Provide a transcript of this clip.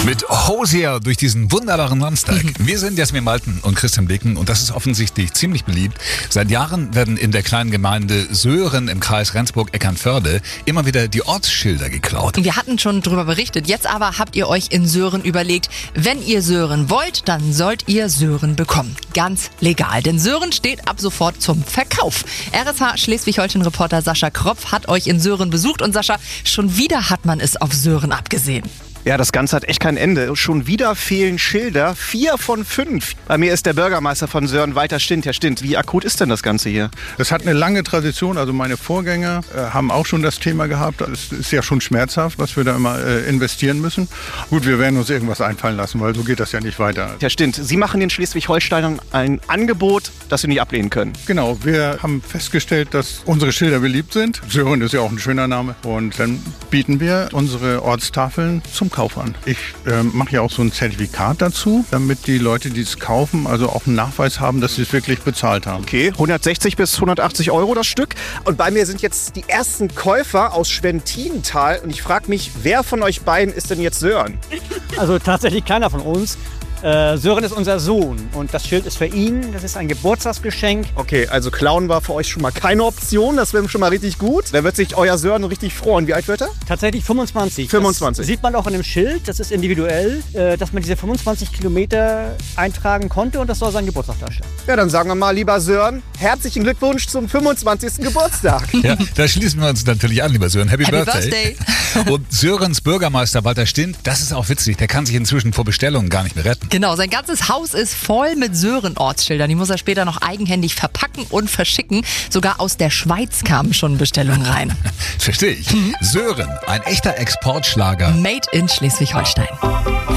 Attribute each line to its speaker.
Speaker 1: Mit Hosier durch diesen wunderbaren Samstag. Wir sind Jasmin Malten und Christian Blicken und das ist offensichtlich ziemlich beliebt. Seit Jahren werden in der kleinen Gemeinde Söhren im Kreis Rendsburg-Eckernförde immer wieder die Ortsschilder geklaut.
Speaker 2: Wir hatten schon drüber berichtet, jetzt aber habt ihr euch in Söhren überlegt, wenn ihr Söhren wollt, dann sollt ihr Söhren bekommen. Ganz legal, denn Söhren steht ab sofort zum Verkauf. RSH Schleswig-Holstein-Reporter Sascha Kropf hat euch in Söhren besucht und Sascha, schon wieder hat man es auf Söhren abgesehen.
Speaker 3: Ja, das Ganze hat echt kein Ende. Schon wieder fehlen Schilder. 4 von 5. Bei mir ist der Bürgermeister von Söhren, Walter Stint. Herr Stint, wie akut ist denn das Ganze hier?
Speaker 4: Es hat eine lange Tradition. Also meine Vorgänger haben auch schon das Thema gehabt. Es ist ja schon schmerzhaft, was wir da immer investieren müssen. Gut, wir werden uns irgendwas einfallen lassen, weil so geht das ja nicht weiter.
Speaker 3: Herr Stint, Sie machen den Schleswig-Holsteinern ein Angebot, das Sie nicht ablehnen können.
Speaker 4: Genau, wir haben festgestellt, dass unsere Schilder beliebt sind. Söhren ist ja auch ein schöner Name. Und dann bieten wir unsere Ortstafeln zum Kauf an. Ich mache ja auch so ein Zertifikat dazu, damit die Leute, die es kaufen, also auch einen Nachweis haben, dass sie es wirklich bezahlt haben.
Speaker 3: Okay, 160 bis 180 Euro das Stück. Und bei mir sind jetzt die ersten Käufer aus Schwentinental. Und ich frage mich, wer von euch beiden ist denn jetzt Sören?
Speaker 5: Also tatsächlich keiner von uns. Sören ist unser Sohn und das Schild ist für ihn. Das ist ein Geburtstagsgeschenk.
Speaker 3: Okay, also klauen war für euch schon mal keine Option. Das wäre schon mal richtig gut. Da wird sich euer Sören richtig freuen. Wie alt wird er?
Speaker 5: Tatsächlich 25.
Speaker 3: 25.
Speaker 5: Das sieht man auch an dem Schild. Das ist individuell, dass man diese 25 Kilometer eintragen konnte und das soll sein Geburtstag darstellen.
Speaker 3: Ja, dann sagen wir mal, lieber Sören, herzlichen Glückwunsch zum 25. Geburtstag.
Speaker 1: Ja, da schließen wir uns natürlich an, lieber Sören. Happy Birthday. Und Sörens Bürgermeister Walter Stint, das ist auch witzig, der kann sich inzwischen vor Bestellungen gar nicht mehr retten.
Speaker 2: Genau, sein ganzes Haus ist voll mit Söhren-Ortsschildern. Die muss er später noch eigenhändig verpacken und verschicken. Sogar aus der Schweiz kamen schon Bestellungen rein.
Speaker 1: Verstehe ich. Sören, ein echter Exportschlager.
Speaker 2: Made in Schleswig-Holstein.